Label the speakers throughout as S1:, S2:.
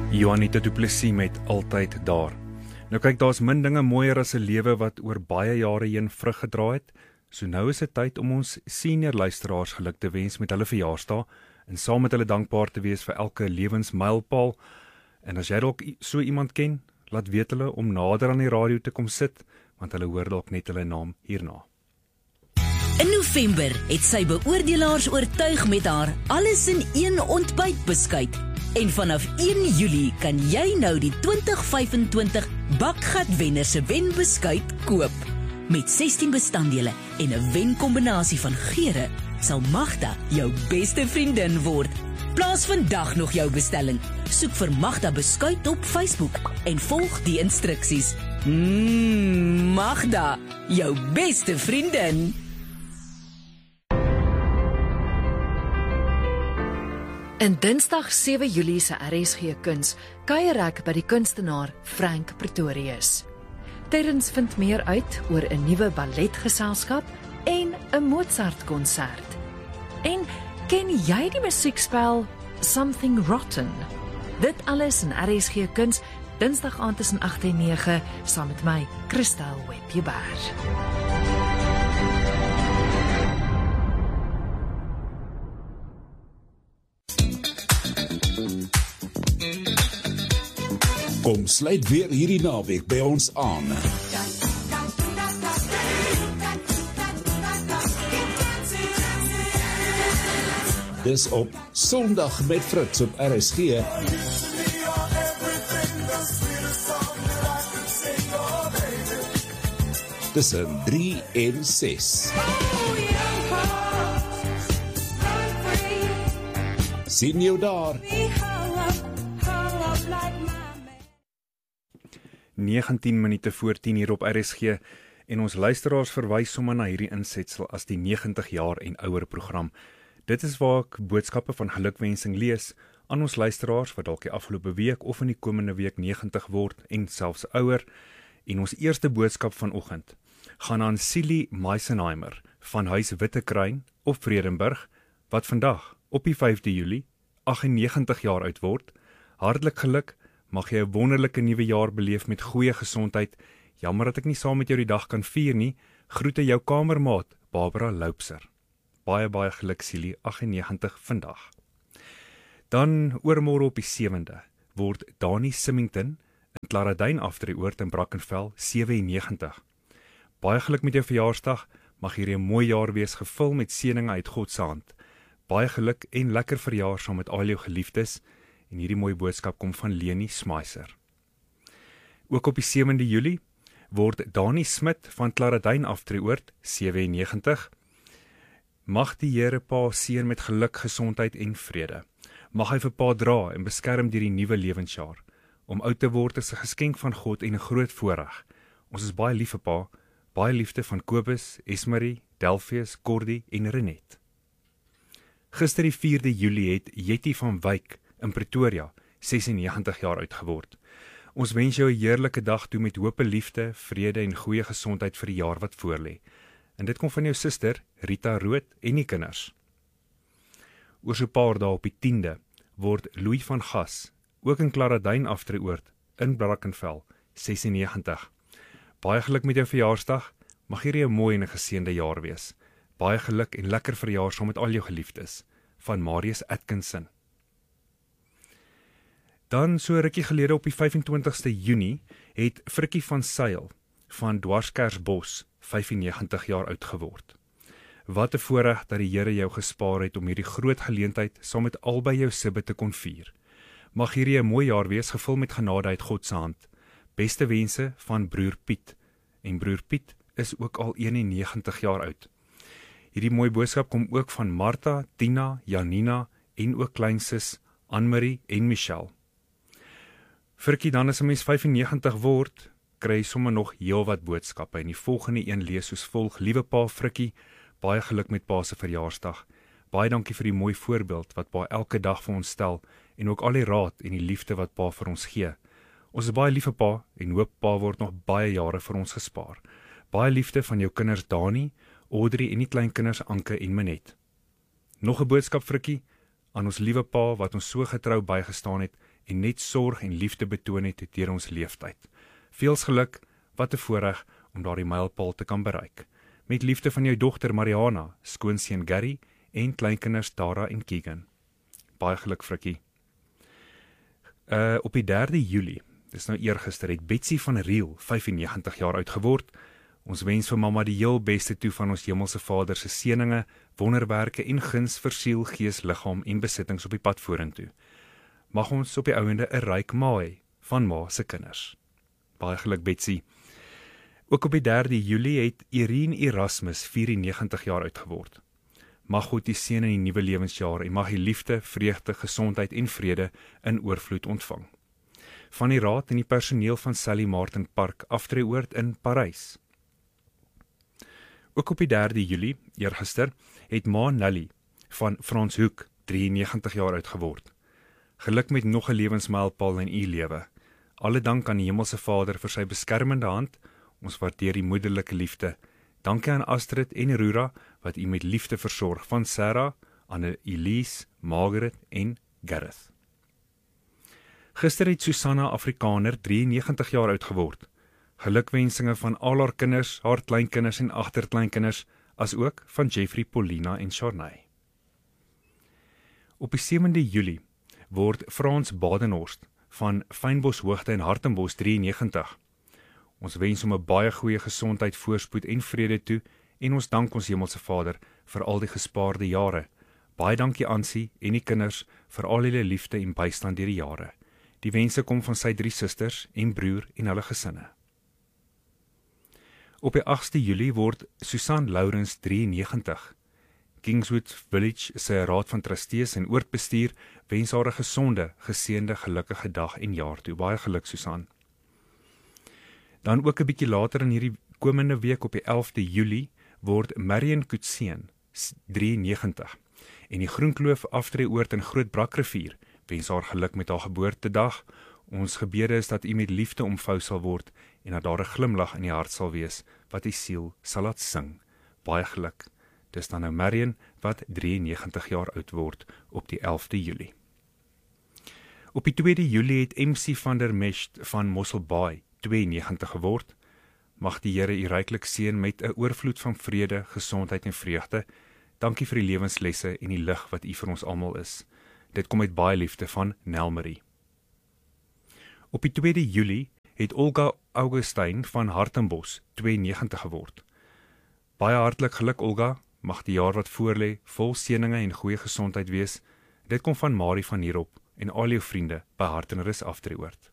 S1: Juanita Du Plessis met Altyd Daar. Nou kyk, daar's min dinge mooier as 'n lewe wat oor baie jare heen vrug gedra het. So nou is dit tyd om ons senior luisteraars geluk te wens met hulle verjaarsdae en saam met hulle dankbaar te wees vir elke lewensmylpaal. En as jy dalk so iemand ken, laat weet hulle om nader aan die radio te kom sit, want hulle hoor dalk net hulle naam hierna.
S2: In November het sy beoordelaars oortuig met haar alles in een ontbytbeskuit. En vanaf 1 Julie kan jy nou die 2025 Bakgatwenner se wenbeskuit koop. Met 16 bestanddele en 'n wenkombinasie van geure sal Magda jou beste vriendin word. Plaas vandag nog jou bestelling. Soek vir Magda beskuit op Facebook en volg die instruksies. Magda, jou beste vriendin.
S3: In Dinsdag 7 Julie se RSG Kuns kuier ek by die kunstenaar Frank Pretorius. Terrens vind meer uit oor 'n nuwe balletgeselskap en 'n Mozart-konsert. En ken jy die musiekspel Something Rotten? Dit alles in RSG Kuns, Dinsdag aand tussen 8 en 9, saam met my, Christel Webjeberg.
S4: Kom sluit weer hierdie naweek by ons aan. Dis op Sondag met Fritz op RSG. Tussen 3 en 6. Sien jou daar.
S1: 19 minute voor 10 hier op RSG en ons luisteraars verwys sommer na hierdie insetsel as die 90 jaar en ouer program. Dit is waar ek boodskappe van gelukwensing lees aan ons luisteraars wat dalk die afgelope week of in die komende week 90 word en selfs ouer. En ons eerste boodskap vanoggend gaan aan Silly Meisenheimer van Huis Wittekruin op Vredenburg wat vandag op die 5de Julie 98 jaar oud word. Hartlik geluk. Mag jy 'n wonderlike nuwe jaar beleef met goeie gesondheid. Jammer dat ek nie saam met jou die dag kan vier nie. Groete jou kamermaat, Barbara Loupser. Baie geluk, Silly, 98 vandag. Dan oormôre op die 7de word Dani Symington in Klaradyn Aftreeoord in Brackenfell 97. Baie geluk met jou verjaarsdag. Mag hierdie 'n mooi jaar wees, gevul met seëninge uit God se hand. Baie geluk en lekker verjaar saam met al jou geliefdes. En hierdie mooi boodskap kom van Leni Smeiser. Ook op die 7de Julie word Dani Smit van Klaradyn Aftreeoord 97. Mag die Here Pa seën met geluk, gesondheid en vrede. Mag hy vir Pa dra en beskerm deur die nuwe lewensjaar. Om oud te word is 'n geskenk van God en 'n groot voorreg. Ons is baie lief vir Pa. Baie liefde van Kobus, Esmarie, Delpheus, Cordy en Renet. Gister die 4de Julie het Jetty van Wyk in Pretoria 96 jaar oud geword. Ons wens jou 'n heerlike dag toe met hoop, liefde, vrede en goeie gesondheid vir die jaar wat voorlê. En dit kom van jou suster Rita Rood en die kinders. Oor so 'n paar dae op die 10de word Louis van Gas, ook in Klaradyn Aftreeoord in Brackenfell 96. Baie geluk met jou verjaarsdag. Mag hierdie 'n mooi en 'n geseënde jaar wees. Baie geluk en lekker verjaar saam met al jou geliefdes. Van Marius Atkinson. Dan so rukkie gelede op die 25ste Junie het Frikkie van Sail van Dwarskersbos 95 jaar oud geword. Wat 'n voorreg dat die Here jou gespaar het om hierdie groot geleentheid saam met albei jou sibbe te kon vier. Mag hierdie 'n mooi jaar wees, gevul met genade uit God se hand. Beste wense van broer Piet. En broer Piet is ook al 91 jaar oud. Hierdie mooi boodskap kom ook van Martha, Tina, Janina en ook kleinsus Anne-Marie en Michelle. Frikkie, dan as 'n mens 95 word, kry jy sommer nog heel wat boodskappe en die volgende een lees soos volg: Liewe Pa Frikkie, baie geluk met Pa se verjaarsdag. Baie dankie vir die mooi voorbeeld wat Pa elke dag vir ons stel en ook al die raad en die liefde wat Pa vir ons gee. Ons is baie lief vir Pa en hoop Pa word nog baie jare vir ons gespaar. Baie liefde van jou kinders Dani, Audrey en die kleinkinders Anke en Manet. Nog 'n boodskap Frikkie aan ons liewe Pa wat ons so getrou bygestaan het en net sorg en liefde betoon het deur ons leeftyd. Veels geluk, wat 'n voorreg om daardie mylpaal te kan bereik. Met liefde van jou dogter Mariana, skoonseun Gary en kleinkinders Tara en Keegan. Baie geluk, Frikkie. Op die 3de Julie, dis nou eergister, het Betsy van Riel 95 jaar oud geword. Ons wens vir mamma die heel beste toe van ons Hemelse Vader se seëninge, wonderwerke en guns vir siel, gees, liggaam en besittings op die pad vorentoe. Mag ons op die ouende 'n ryk ma hê van ma se kinders. Baie geluk, Betsy. Ook op die 3de Julie het Irene Erasmus 94 jaar oud geword. Mag God die seën in die nuwe lewensjaar en mag hy liefde, vreugde, gesondheid en vrede in oorvloed ontvang. Van die raad en die personeel van Sally Martin Park aftreeoord in Parys. Ook op die 3de Julie, eergister, het ma Nelly van Franshoek 93 jaar oud geword. Geluk met nog 'n lewensmylpaal in u lewe. Alle dank aan die Hemelse Vader vir sy beskermende hand. Ons waardeer die moederlike liefde. Dankie aan Astrid en Rura wat u met liefde versorg, van Sarah, aan Elise, Margaret en Gareth. Gister het Susanna Afrikaner 93 jaar oud geword. Gelukwensinge van al haar kinders, haar kleinkinders en agterkleinkinders, as ook van Jeffrey, Paulina en Sharnay. Op die 7de Julie word Frans Badenhorst van Fynboshoogte in Hartenbos 93. Ons wens hom 'n baie goeie gesondheid, voorspoed en vrede toe en ons dank ons Hemelse Vader vir al die gespaarde jare. Baie dankie Ansie en die kinders vir al hulle liefde en bystand deur die jare. Die wense kom van sy 3 susters en broer en hulle gesinne. Op die 8de Julie word Susan Lourens 93. Kingswood Village se raad van trustees en oordbestuur wens haar 'n gesonde, geseënde, gelukkige dag en jaar toe. Baie geluk, Susan. Dan ook 'n bietjie later in hierdie komende week op die 11de Julie word Marion Kutseen 93 en die Groenkloof aftreeoord in Groot Brakrivier wens haar geluk met haar geboortedag. Ons gebede is dat u met liefde omvou sal word en dat daar 'n glimlag in die hart sal wees wat die siel sal laat sing. Baie geluk. Dis dan nou Marion wat 93 jaar oud word op die 11de Julie. Op die 2de Julie het MC van der Mesht van Mosselbaai 92 geword. Mag die Here u ryklik seën met 'n oorvloed van vrede, gesondheid en vreugde. Dankie vir die lewenslesse en die lig wat u vir ons almal is. Dit kom met baie liefde van Nelmarie. Op die 2de Julie het Olga Augustyn van Hartenbos 92 geword. Baie hartlik geluk Olga, mag die jaar wat voorlê vol seëninge en goeie gesondheid wees. Dit kom van Marie van hierop en al jou vriende by Hartenrus aftreeoord.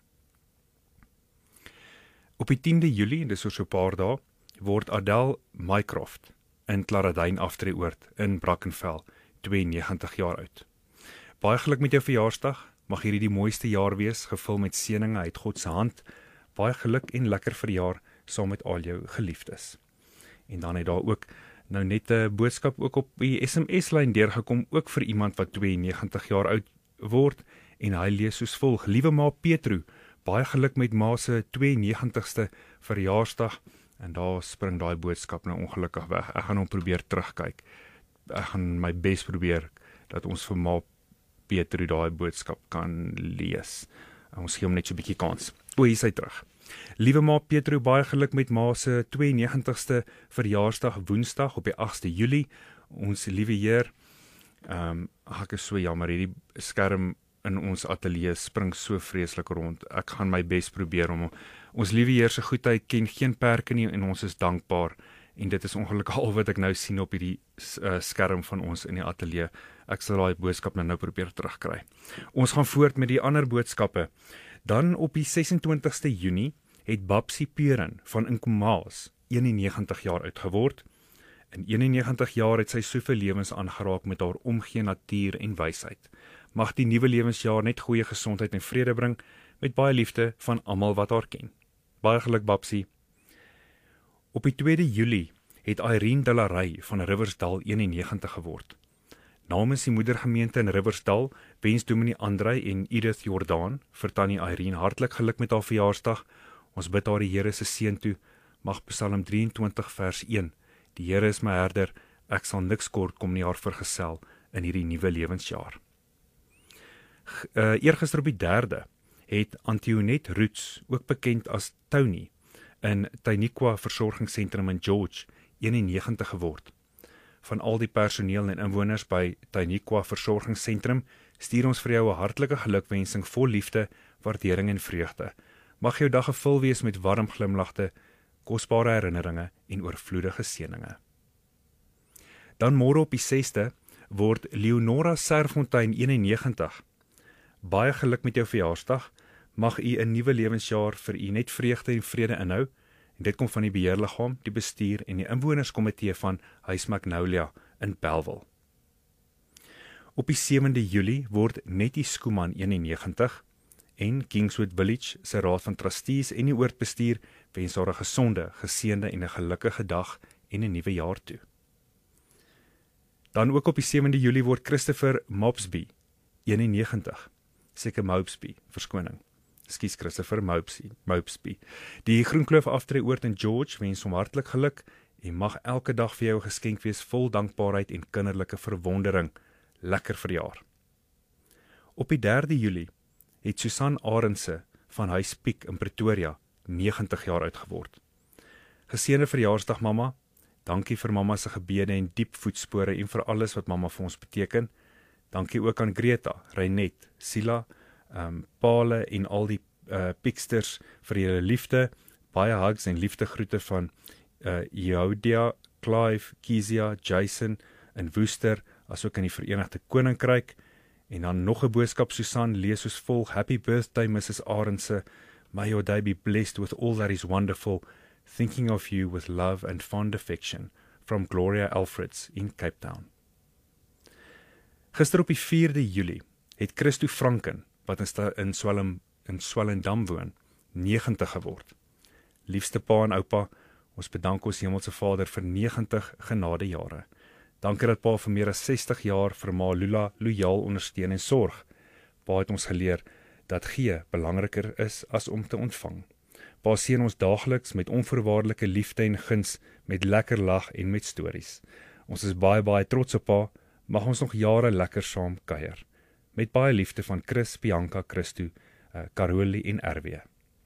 S1: Op die 10de Julie, en dis oor so 'n paar dae, word Adele Mycroft in Klaradyn aftreeoord in Brackenfell 92 jaar oud. Baie geluk met jou verjaarsdag. Mag hierdie die mooiste jaar wees, gevul met seëninge uit God se hand. Baie geluk en lekker verjaar saam met al jou geliefdes. En dan het daar ook nou net 'n boodskap ook op die SMS-lyn deurgekom, ook vir iemand wat 92 jaar oud word, en hy lees soos volg: Liewe ma Petru, baie geluk met ma se 92ste verjaarsdag. En daar spring daai boodskap nou ongelukkig weg. Ek gaan hom probeer terugkyk. Ek gaan my bes probeer dat ons vir ma Petru daai boodskap kan lees. Ons gee hom net so 'n bietjie kans. Hier is hy terug. Liewe ma Petru, baie geluk met ma se 92ste verjaarsdag Woensdag op die 8de Julie. Ons liewe Heer, ek is so jammer, hierdie skerm in ons ateljee spring so vreeslik rond. Ek gaan my bes probeer om ons liewe Heer se goedheid ken geen perke nie en ons is dankbaar. En dit is ongelukkig al wat ek nou sien op hierdie skerm van ons in die ateljee. Ek sal daai boodskap nou probeer terugkry. Ons gaan voort met die ander boodskappe. Dan op die 26ste Junie het Babsie Peuren van Inkomaas 91 jaar oud geword. In 91 jaar het sy soveel lewens aangeraak met haar omgee natuur en wysheid. Mag die nuwe lewensjaar net goeie gesondheid en vrede bring, met baie liefde van almal wat haar ken. Baie geluk Babsie. Op die 2de Julie het Irene Delarey van Riversdal 91 geword. Namens die moedergemeente in Riversdal wens Dominee Andrei en Edith Jordaan vir tannie Irene hartlik geluk met haar verjaarsdag. Ons bid haar die Here se seën toe. Mag Psalm 23 vers 1. Die Here is my herder, ek sal niks kort kom nie haar vergesel in hierdie nuwe lewensjaar. Eergister op die 3de het Antoinette Roots, ook bekend as Tony, in Tyniqua Versorgingsentrum in George 91 geword. Van al die personeel en inwoners by Tyniqua Versorgingsentrum stuur ons vir jou 'n hartlike gelukwensing vol liefde, waardering en vreugde. Mag jou dag gevul wees met warm glimlagte, kosbare herinneringe en oorvloedige seëninge. Dan môre op die 6de word Leonora Serfontein 91. Baie geluk met jou verjaarsdag. Mag u 'n nuwe lewensjaar vir u net vreugde en vrede inhou. En dit kom van die beheerliggaam, die bestuur en die inwonerskomitee van Huis Magnolia in Bellville. Op die 7de Julie word Nettie Skooman 91 en Kingswood Village se raad van trustees en die oordbestuur wens haar 'n gesonde, geseënde en 'n gelukkige dag en 'n nuwe jaar toe. Dan ook op die 7de Julie word Christopher Mopsby 91. Seker Mopsby, verskoning. Ekskuus Christopher Mopsby. Die Groenkloof Aftreeoord in George wens hom hartlik geluk en mag elke dag vir jou 'n geskenk wees vol dankbaarheid en kinderlike verwondering. Lekker verjaar. Op die 3de Julie het Susan Arendse van Huis Piek in Pretoria 90 jaar oud geword. Geseënde verjaarsdag mamma. Dankie vir mamma se gebede en diep voetspore en vir alles wat mamma vir ons beteken. Dankie ook aan Greta, Reinet, Sila, Pale en al die Pieksters vir julle liefde. Baie hugs en liefdegroete van Yehudia, Clive, Kizia, Jason in Woester, asook in die Verenigde Koninkryk. En dan nog 'n boodskap, Susan, lees soos volg: Happy birthday, Mrs. Arendse. May your day be blessed with all that is wonderful. Thinking of you with love and fond affection. From Gloria Alfreds in Cape Town. Gister op die 4de Julie het Christo Franken, wat in Swellendam woon, 90 geword. Liefste pa en oupa, ons bedank ons Hemelse Vader vir 90 genadejare. Dankie dat pa vir meer as 60 jaar vir ma Lula loyaal ondersteun en sorg. Pa het ons geleer dat gee belangriker is as om te ontvang. Pa seën ons daagliks met onvoorwaardelike liefde en guns, met lekker lag en met stories. Ons is baie trots op pa, mag ons nog jare lekker saam kuier. Met baie liefde van Chris, Bianca, Christo, Caroli en RW.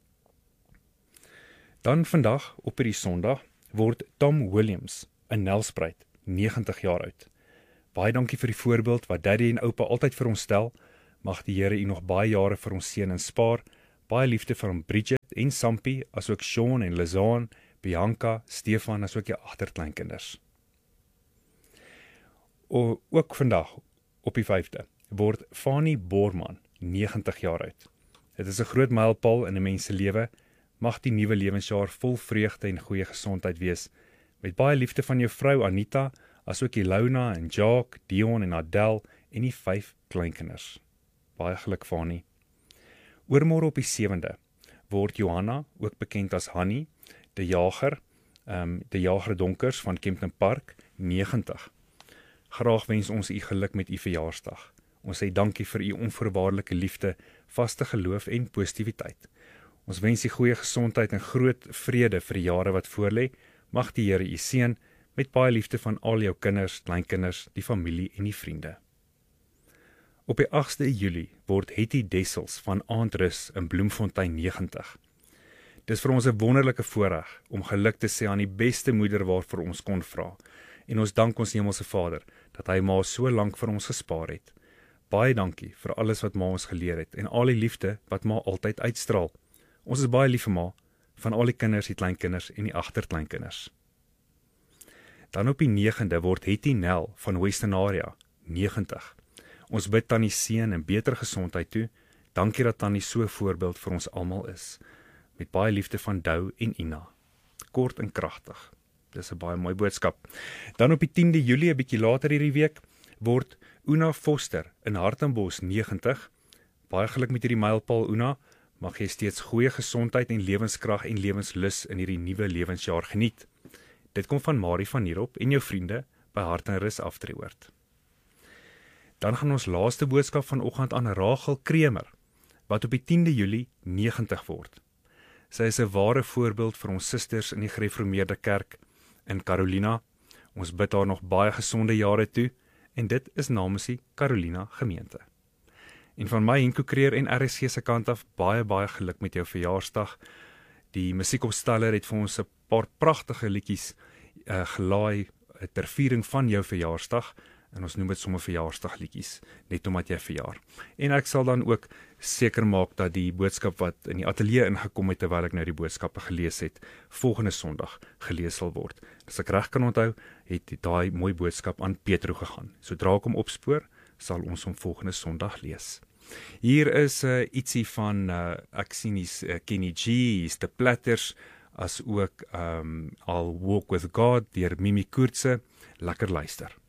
S1: Dan vandag, op die Sondag, word Tom Williams in Nelspruit 90 jaar oud. Baie dankie vir die voorbeeld wat daddy en oupa altyd vir ons stel. Mag die Here u nog baie jare vir ons seën en spaar. Baie liefde van Bridget en Sampie, asook Sean en Lizaan, Bianca, Stefan, asook die agterkleinkinders. Ook vandag, op die 5de, word Fanny Borman 90 jaar oud. Dit is 'n groot mylpaal in 'n mens se lewe. Mag die nuwe lewensjaar vol vreugde en goeie gesondheid wees. Met baie liefde van jou vrou Anita, asook Ilona en Jacques, Dion en Adele en die 5 kleinkinders. Baie geluk Fanny. Oormôre op die 7de word Johanna, ook bekend as Hanny, de Jager Donkers van Kempton Park, 90. Graag wens ons u geluk met u verjaarsdag. Ons sê dankie vir u onvoorwaardelike liefde, vaste geloof en positiwiteit. Ons wens u goeie gesondheid en groot vrede vir die jare wat voorlê. Mag die Here u seën met baie liefde van al jou kinders, kleinkinders, die familie en die vriende. Op die 8de Julie word Hetty Dessels van Aandrus in Bloemfontein 90. Dis vir ons 'n wonderlike voorreg om geluk te sê aan die beste moeder waarvoor ons kon vra. En ons dank ons Hemelse Vader dat hy ma so lank vir ons gespaar het. Baie dankie vir alles wat ma ons geleer het en al die liefde wat ma altyd uitstraal. Ons is baie lief vir ma, van al die kinders, die kleinkinders en die agterkleinkinders. Dan op die 9de word Hetty Nel van Western Area 90. Ons bid Tannie seën en beter gesondheid toe. Dankie dat Tannie so 'n voorbeeld vir ons almal is. Met baie liefde van Dou en Ina. Kort en kragtig. Dis 'n baie mooi boodskap. Dan op die 10de Julie, 'n bietjie later hierdie week, word Una Foster in Hartenbos 90. Baie geluk met hierdie mylpaal Una. Mag jy steeds goeie gesondheid en lewenskrag en lewenslus in hierdie nuwe lewensjaar geniet. Dit kom van Marie van Nierop en jou vriende by Hartenrus Aftreeoord. Dan gaan ons laaste boodskap vanoggend aan Rachel Kremer, wat op die 10de Julie 90 word. Sy is 'n ware voorbeeld vir ons susters in die Gereformeerde Kerk in Carolina. Ons bid haar nog baie gesonde jare toe en dit is namens die Carolina gemeente. En van my Henko Creer en RSG se kant af baie geluk met jou verjaarsdag. Die musiekopsteller het vir ons 'n paar pragtige liedjies gelaai ter viering van jou verjaarsdag. En ons noem dit sommer verjaarsdagliedjies, net omdat jy verjaar. En ek sal dan ook seker maak dat die boodskap wat in die ateljee ingekom het terwyl ek nou die boodskappe gelees het, volgende Sondag gelees sal word. As ek reg kan onthou, het daai mooi boodskap aan Petro gegaan. Sodra ek hom opspoor, sal ons hom volgende Sondag lees. Hier is ietsie van, ek sien hier's Kenny G, hier's The Platters, as ook I'll Walk With God deur Mimi Koortse. Lekker luister.